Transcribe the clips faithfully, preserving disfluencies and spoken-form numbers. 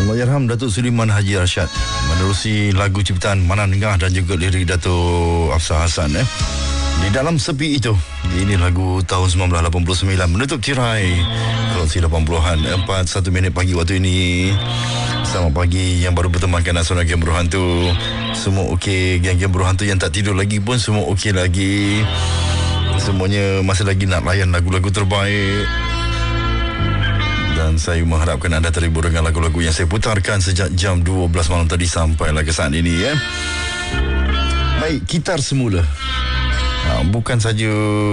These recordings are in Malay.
Allahyarham Datuk Suleiman Haji Rashad menerusi lagu ciptaan Manan Ngah dan juga lirik Datuk Afsar Hassan eh. Di dalam sepi itu. Ini lagu tahun sembilan belas lapan puluh sembilan menutup tirai Roxy lapan puluhan. Empat satu minit pagi waktu ini. Selamat pagi yang baru bertemankan Asona Geng Berhantu. Semua okey. Geng-geng berhantu yang tak tidur lagi pun semua okey lagi. Semuanya masih lagi nak layan lagu-lagu terbaik. Dan saya mengharapkan anda terhibur dengan lagu-lagu yang saya putarkan sejak jam dua belas malam tadi sampailah ke saat ini ya. Baik, Gitar Semula. Ha, bukan saja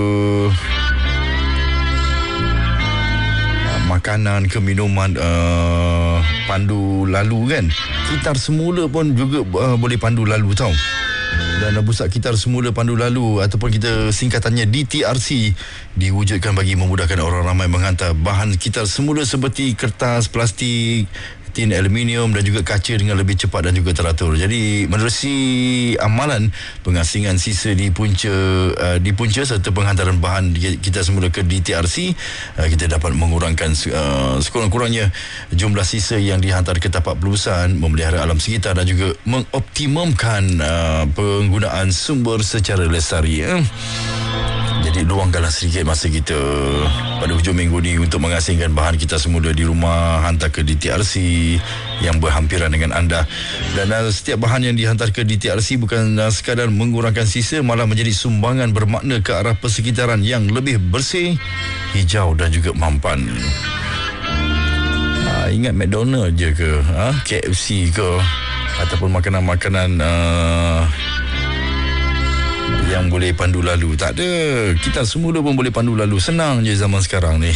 ha, makanan ke minuman uh, pandu lalu kan. Gitar Semula pun juga uh, boleh pandu lalu tau. Dan pusat Gitar Semula Pandu Lalu ataupun kita singkatannya D T R C diwujudkan bagi memudahkan orang ramai menghantar bahan gitar semula seperti kertas, plastik, tin aluminium dan juga kaca dengan lebih cepat dan juga teratur. Jadi menerusi amalan pengasingan sisa di punca uh, di punca serta penghantaran bahan gitar semula ke D T R C, uh, kita dapat mengurangkan uh, sekurang-kurangnya jumlah sisa yang dihantar ke tapak pelurusan, memelihara alam sekitar dan juga mengoptimumkan uh, penggunaan sumber secara lestari ya. Jadi luangkanlah sedikit masa kita pada hujung minggu ni untuk mengasingkan bahan kita semula di rumah, hantar ke D T R C yang berhampiran dengan anda. Dan uh, setiap bahan yang dihantar ke D T R C bukan uh, sekadar mengurangkan sisa, malah menjadi sumbangan bermakna ke arah persekitaran yang lebih bersih, hijau dan juga mampan. Uh, ingat McDonald je ke, uh, K F C ke, ataupun makanan-makanan uh, yang boleh pandu lalu. Tak ada. Kita semula pun boleh pandu lalu. Senang je zaman sekarang ni.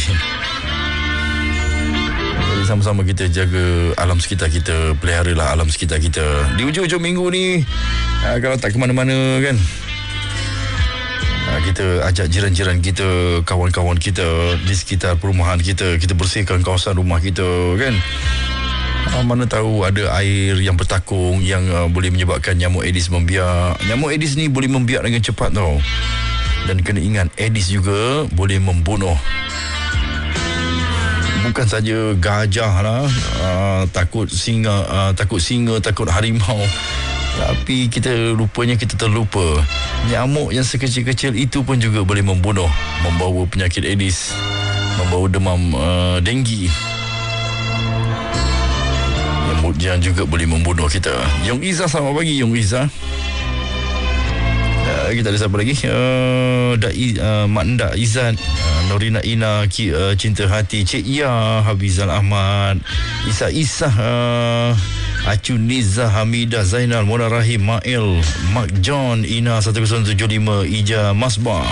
Jadi sama-sama kita jaga alam sekitar kita, peliharalah alam sekitar kita. Di hujung-hujung minggu ni, aa, kalau tak ke mana-mana kan, aa, kita ajak jiran-jiran kita, kawan-kawan kita di sekitar perumahan kita, kita bersihkan kawasan rumah kita kan. Uh, mana tahu ada air yang bertakung yang uh, boleh menyebabkan nyamuk Aedes membiak. Nyamuk Aedes ni boleh membiak dengan cepat tau. Dan kena ingat, Aedes juga boleh membunuh. Bukan saja gajah lah, uh, takut singa, uh, takut singa, takut harimau. Tapi kita rupanya kita terlupa, nyamuk yang sekecil-kecil itu pun juga boleh membunuh, membawa penyakit Aedes, membawa demam uh, denggi yang juga boleh membunuh kita. Yong Izzah, selamat pagi Yong Izzah. Uh, kita ada siapa lagi? Uh, Dai uh, Mak Ndak Izzat, uh, Norina Ina, Ki, uh, Cinta Hati, Cik Ia, Habizal Ahmad, Isa Isa, uh, Acu Nizah, Hamidah Zainal, Mona Rahim, Mail, Mark John, Ina satu kosong tujuh lima, Ija Masbah,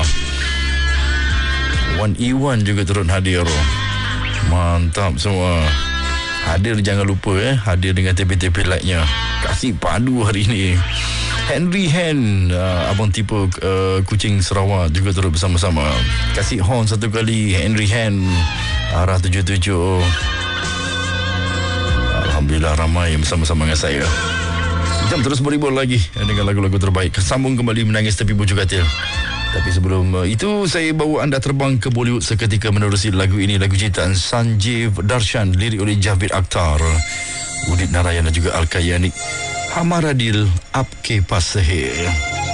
Wan Iwan juga turut hadir. Mantap semua. Hadir jangan lupa eh, hadir dengan tepi-tepi lightnya. Kasih padu hari ini. Henry Hen, uh, abang tipe uh, kucing Sarawak juga turut bersama-sama. Kasih horn satu kali Henry Hen, arah tujuh tujuh. Alhamdulillah ramai yang bersama-sama dengan saya. Jam terus berhibur lagi dengan lagu-lagu terbaik. Sambung kembali menangis tepi bujuk katil. Tapi sebelum uh, itu, saya bawa anda terbang ke Bollywood seketika menerusi lagu ini, lagu ciptaan Sanjeev Darshan, lirik oleh Javed Akhtar, Udit Narayan dan juga Al-Kayani. Hamaradil Apke Pasahe.